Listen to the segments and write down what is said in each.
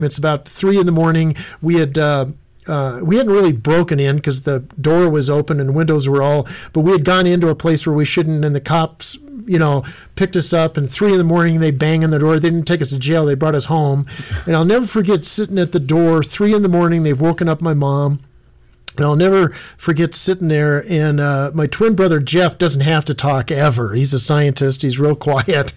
It's about 3 a.m. We hadn't really broken in because the door was open and windows were all, but we had gone into a place where we shouldn't, and the cops, picked us up, and 3 a.m. they bang on the door. They didn't take us to jail. They brought us home. And I'll never forget sitting at the door, 3 a.m. They've woken up my mom. And I'll never forget sitting there, and my twin brother Jeff doesn't have to talk ever. He's a scientist. He's real quiet.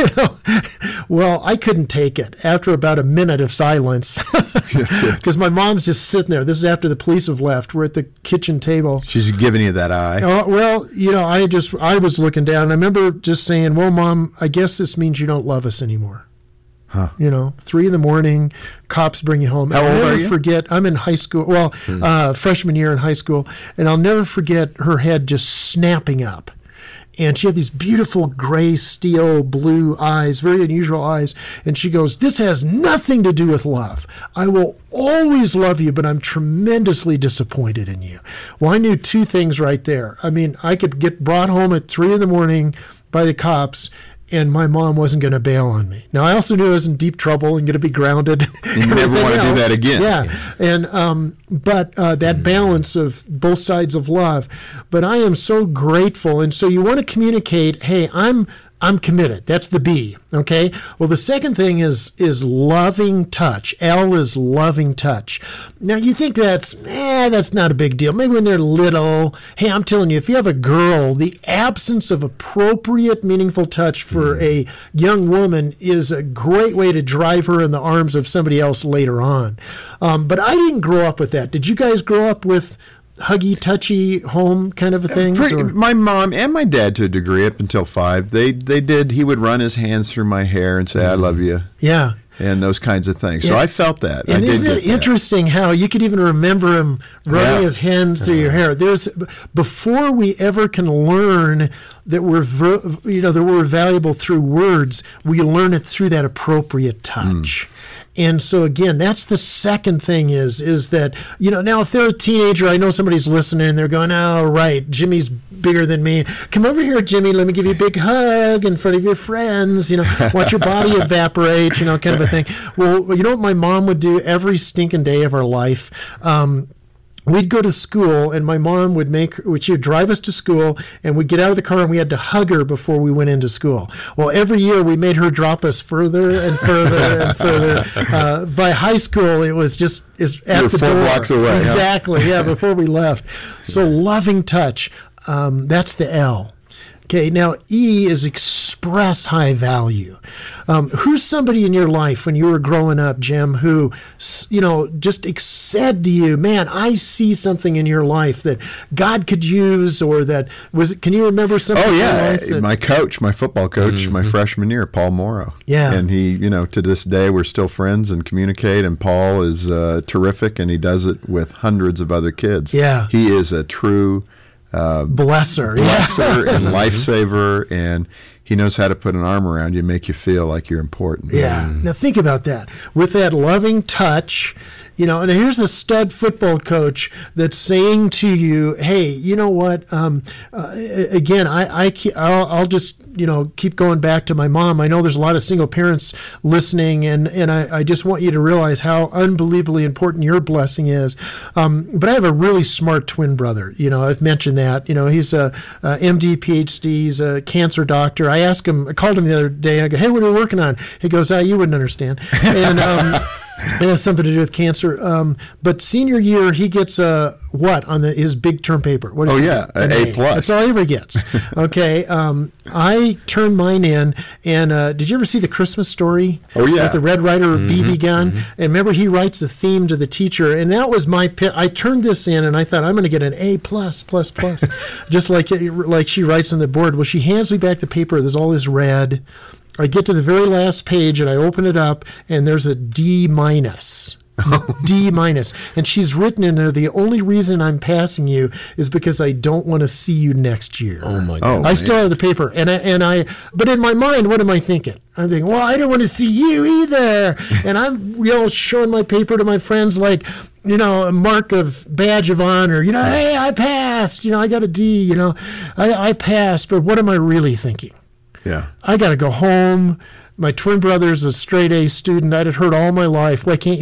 Well, I couldn't take it after about a minute of silence because my mom's just sitting there. This is after the police have left. We're at the kitchen table. She's giving you that eye. Well, I was looking down. I remember just saying, well, Mom, I guess this means you don't love us anymore. Huh. 3 a.m, cops bring you home. How old are you? I'll never forget, I'm in high school, freshman year in high school, and I'll never forget her head just snapping up. And she had these beautiful gray, steel, blue eyes, very unusual eyes. And she goes, this has nothing to do with love. I will always love you, but I'm tremendously disappointed in you. Well, I knew 2 things right there. I mean, I could get brought home at 3 a.m. by the cops, and my mom wasn't going to bail on me. Now, I also knew I was in deep trouble and going to be grounded. You never want to do that again. Yeah. And but that balance of both sides of love. But I am so grateful. And so you want to communicate, hey, I'm committed. That's the B, okay? Well, the second thing is loving touch. L is loving touch. Now, you think that's not a big deal. Maybe when they're little. Hey, I'm telling you, if you have a girl, the absence of appropriate, meaningful touch for a young woman is a great way to drive her in the arms of somebody else later on. But I didn't grow up with that. Did you guys grow up with huggy, touchy home kind of a thing? My mom and my dad, to a degree, up until 5, they did. He would run his hands through my hair and say, I love you. Yeah. And those kinds of things. Yeah. So I felt that. And isn't it interesting how you could even remember him running his hand through your hair? Before we ever can learn that we're valuable through words, we learn it through that appropriate touch. And so, again, that's the second thing is that, now if they're a teenager, I know somebody's listening and they're going, oh, right, Jimmy's bigger than me. Come over here, Jimmy. Let me give you a big hug in front of your friends. Watch your body evaporate, kind of a thing. Well, you know what my mom would do every stinking day of our life? We'd go to school, and my mom she would drive us to school, and we'd get out of the car, and we had to hug her before we went into school. Well, every year we made her drop us further and further and further. By high school, it was just at the 4 door. blocks away. Exactly, before we left. So loving touch, that's the L. Okay, now E is express high value. Who's somebody in your life when you were growing up, Jim, who, just said to you, man, I see something in your life that God could use, or can you remember something? Oh, yeah. My football coach, my freshman year, Paul Morrow. Yeah. And he, to this day, we're still friends and communicate, and Paul is terrific, and he does it with hundreds of other kids. Yeah. He is a true blesser and lifesaver, and he knows how to put an arm around you and make you feel like you're important. Yeah. Now think about that. With that loving touch, and here's a stud football coach that's saying to you, hey, you know what? Again, I'll just, keep going back to my mom. I know there's a lot of single parents listening, and I just want you to realize how unbelievably important your blessing is. But I have a really smart twin brother. I've mentioned that. He's a MD, PhD. He's a cancer doctor. I called him the other day, and I go, hey, what are you working on? He goes, you wouldn't understand. And it has something to do with cancer. But senior year, he gets what on his big term paper? What is it? An A+. That's all he ever gets. Okay. I turned mine in, and did you ever see The Christmas Story? Oh, yeah. With the Red Ryder BB gun? Mm-hmm. And remember, he writes the theme to the teacher, and that was my pick. I turned this in, and I thought, I'm going to get an A+++. Just like she writes on the board. Well, she hands me back the paper. There's all this red. I get to the very last page, and I open it up, and there's a D-. D-. And she's written in there, the only reason I'm passing you is because I don't want to see you next year. Oh, my God. I still have the paper. But in my mind, what am I thinking? I'm thinking, well, I don't want to see you either. And I'm showing my paper to my friends like, a badge of honor, hey, I passed, I got a D, I passed. But what am I really thinking? Yeah. I got to go home. My twin brother's a straight A student. I'd heard all my life, why can't